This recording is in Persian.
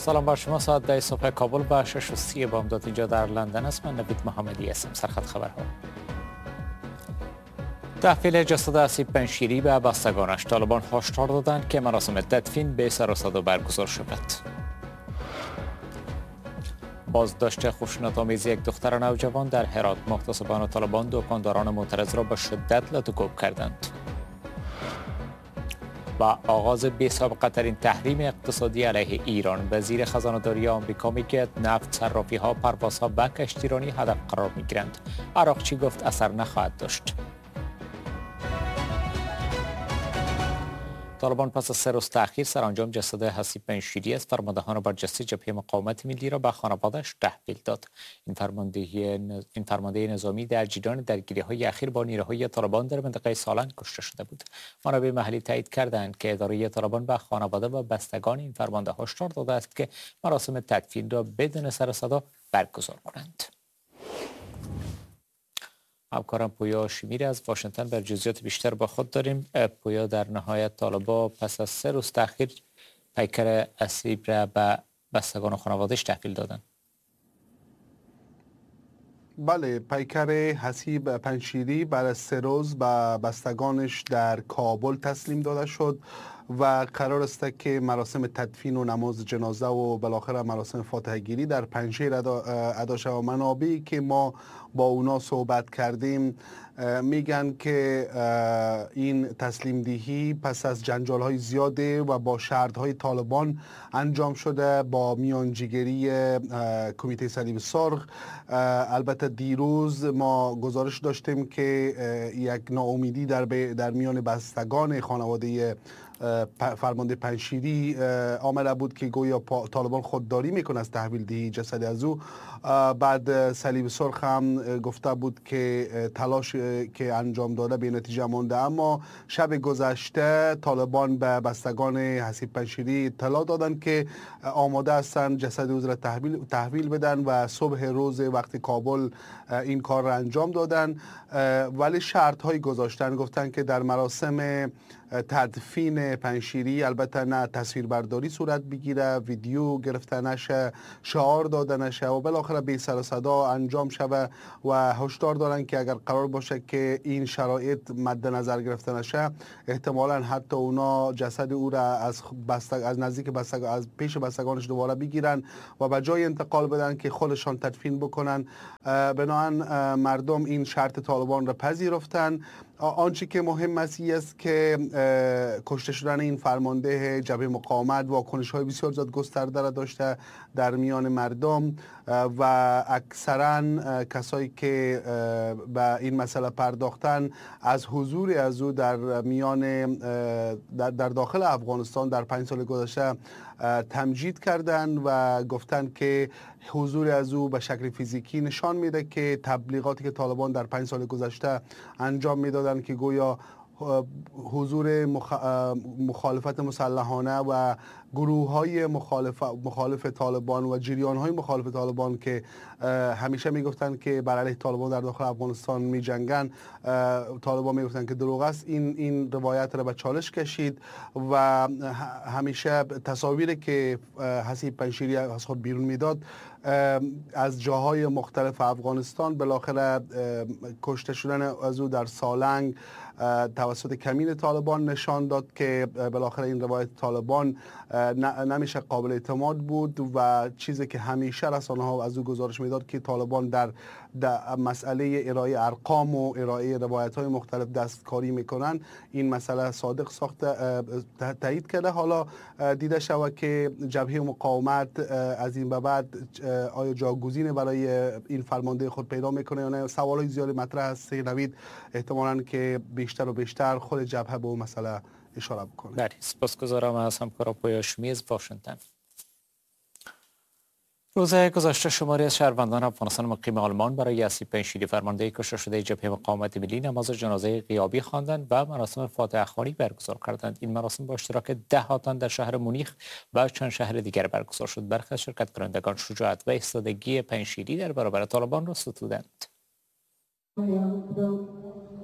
سلام بر شما. ساعت 10 صبح کابل و 6:30 بامداد اینجا در لندن است. من نوید محمدی هستم. سرخط خبرها. تحویل جسد اسیب پنشیری به بستگانش. طالبان هشدار دادند که مراسم تدفین به سر و صدا برگزار شود. بازداشت خشونت‌آمیز یک دختر نوجوان در هرات. محتسبان طالبان دکانداران معترض را به شدت لطوکوب کردند. و آغاز بی‌سابقه‌ترین تحریم اقتصادی علیه ایران. وزیر خزانه‌داری آمریکا میگوید نفت صرافی‌ها، پروازها و کشتیرانی هدف قرار می‌گیرند. عراقچی گفت اثر نخواهد داشت. طالبان پس از 3 روز تأخیر سرانجام جسد حسیب پنشیری از فرماندهان برجسته جبهه مقاومت ملی را به خانواده‌اش تحویل داد. این فرمانده نظامی در جریان درگیری‌های اخیر با نیروهای طالبان در منطقه سالنگ کشته شده بود. منابع محلی تایید کردند که اداره طالبان به خانواده و بستگان این فرمانده هشدار داده است که مراسم تدفین را بدون سر و صدا برگزار کنند. همکارم پویا شمیر از واشنگتن بر جزئیات بیشتر با خود داریم. پویا، در نهایت طالبان پس از 3 روز تأخیر پیکر اسیب را به بستگان و خانواده‌اش تحویل دادند. بله، پیکر حسیب پنشیری بعد از 3 روز به بستگانش در کابل تسلیم داده شد و قرار است که مراسم تدفین و نماز جنازه و بالاخره مراسم فاتحه گیری در پنجشیر ادا شود. منابعی که ما با اونا صحبت کردیم میگن که این تسلیم دهی پس از جنجال های زیاده و با شرطهای طالبان انجام شده با میانجیگری کمیته صلیب سرخ. البته دیروز ما گزارش داشتیم که یک ناامیدی در میان بستگان خانواده فرمانده پنشیری آمده بود که گویا طالبان خودداری میکنه از تحویل دهی جسد از او. بعد صلیب سرخ هم گفته بود که تلاش که انجام داده به نتیجه مانده، اما شب گذشته طالبان به بستگان حسیب پنشیری اطلاع دادن که آماده هستند جسد او را تحویل بدن و صبح روز وقت کابل این کار را انجام دادن. ولی شرط های گذاشتن، گفتن که در مراسم تدفین پنشیری البته نه تصویربرداری صورت بگیره، ویدیو گرفته نشه، شعار داده نشه و بالاخره بی سر و صدا انجام شود و هشدار دارن که اگر قرار باشه که این شرایط مد نظر گرفته نشه احتمالاً حتی اونا جسد او را از نزدیک از پیش بستگانش دوباره بگیرن و به جای انتقال بدن که خودشان تدفین بکنن. بنابراین مردم این شرط طالبان را پذیرفتن. آنچه که مهم است که کشته شدن این فرمانده جبهه مقاومت واکنش‌های بسیار زیاد گسترده را داشته در میان مردم و اکثرا کسایی که به این مسئله پرداختن از حضور از او در میان در داخل افغانستان در 5 سال گذشته تمجید کردند و گفتند که حضور از او به شکل فیزیکی نشان میده که تبلیغاتی که طالبان در 5 سال گذشته انجام میدادند که گویا حضور مخالفت مسلحانه و گروه های مخالف طالبان و جریان های مخالف طالبان که همیشه میگفتن که بر علیه طالبان در داخل افغانستان می جنگن، طالبان میگفتن که دروغ است. این روایت را به چالش کشید و همیشه تصاویری که حسیب پنشیری از خود بیرون میداد از جاهای مختلف افغانستان، بالاخره کشته شدن از او در سالنگ توسط کمین طالبان نشان داد که بالاخره این روایت طالبان نمیشه قابل اعتماد بود و چیزی که همیشه رسانه‌ها از او گزارش میداد که طالبان در مسئله ارائه ارقام و ارائه روایت‌های مختلف دستکاری میکنن. این مسئله صادق ساخته تایید کرده. حالا دیده شود که جبهه مقاومت از این به بعد آیا جاگزین برای این فرمانده خود پیدا میکنه یا نه. سوالای زیادی مطرح است. نوید احتمالاً که بیشتر و بیشتر خود جبهه به اون مسئله اشاره بکنه. بله، سپاسگزارم از همکارم پویا شمیر از واشنگتن. روز گذشته شماری از شهروندان افغانستان مقیم آلمان برای اسیب پنشیری فرمانده کشته شده جبهه مقاومت ملی نماز جنازه غیابی خواندند و مراسم فاتحه خوانی برگزار کردند. این مراسم با اشتراک 10 تن در شهر مونیخ و چند شهر دیگر برگزار شد. برخی از شرکت کنندگان شجاعت و ایستادگی پنشیری در برابر طالبان را ستودند.